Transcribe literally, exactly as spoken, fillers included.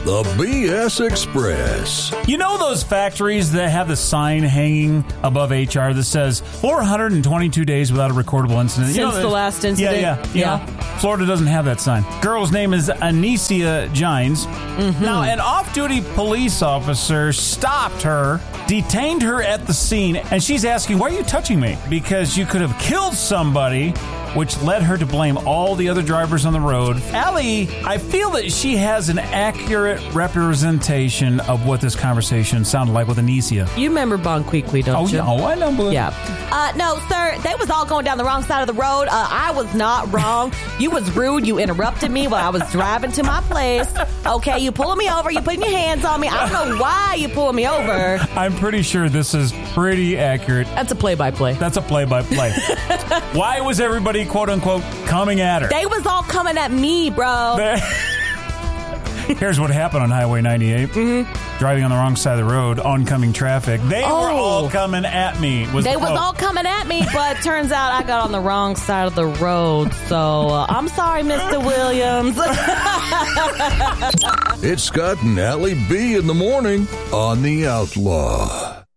The B S Express. You know those factories that have the sign hanging above H R that says four hundred twenty-two days without a recordable incident? Since you know, the last incident? Yeah, yeah. Yeah. yeah. Florida doesn't have that sign. Girl's name is Anicia Gines. Mm-hmm. Now, an off-duty police officer stopped her, detained her at the scene, and she's asking, why are you touching me? Because you could have killed somebody, which led her to blame all the other drivers on the road. Allie, I feel that she has an accurate representation of what this conversation sounded like with Anicia. You remember Bonquiqui, don't oh, you? Oh, I know. Yeah. Uh, no, sir, they was all going down the wrong side of the road. Uh, I was not wrong. You was rude. You interrupted me while I was driving to my place. Okay, you pulling me over. You putting your hands on me. I don't know why you pulling me over. I'm pretty sure this is pretty accurate. That's a play-by-play. That's a play-by-play. Why was everybody, quote-unquote, coming at her? They was all coming at me, bro. Here's what happened on Highway ninety-eight. Mm-hmm. Driving on the wrong side of the road, oncoming traffic. They oh. were all coming at me. Was they the was all coming at me, but turns out I got on the wrong side of the road. So uh, I'm sorry, Mister Williams. It's Scott and Allie B in the morning on The Outlaw.